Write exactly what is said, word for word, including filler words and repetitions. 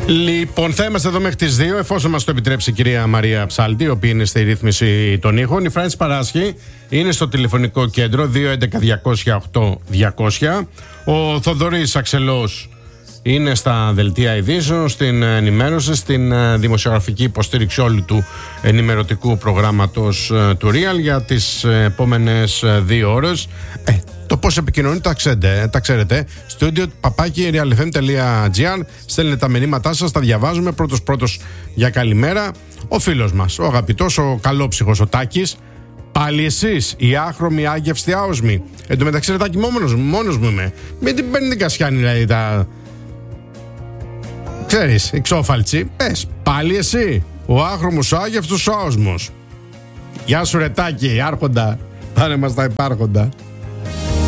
Λοιπόν, θα είμαστε εδώ μέχρι τις δύο, εφόσον μας το επιτρέψει η κυρία Μαρία Ψάλτη, η οποία είναι στη ρύθμιση των ήχων. Η Φράνση Παράσχη είναι στο τηλεφωνικό κέντρο δύο έντεκα διακόσια οκτώ διακόσια. Ο Θοδωρής Αξελός είναι στα δελτία ειδήσεων, στην ενημέρωση, στην δημοσιογραφική υποστήριξη όλου του ενημερωτικού προγράμματος του Real για τις επόμενες δύο ώρες. Ε, το πώς επικοινωνείτε τα ξέρετε, τα ξέρετε. Studio παπάκι realfm.gr. Στέλνετε τα μηνύματά σας, τα διαβάζουμε πρώτος πρώτος για καλημέρα. Ο φίλος μας, ο αγαπητός, ο καλόψυχος, ο Τάκης. Πάλι εσείς, οι άχρωμοι άγευστοι άοσμοι. Εν τω μεταξύ, ρε Τάκη, μόνος, μόνος μου είμαι. Μην την παίρνει την Κασιάνη, δηλαδή τα. Ξέρεις, εξώφαλτσι. Πες, πάλι εσύ, ο άχρωμος άγευτος άοσμος. Γεια σου, ρε Τάκη, άρχοντα. Πάρε μας τα υπάρχοντα.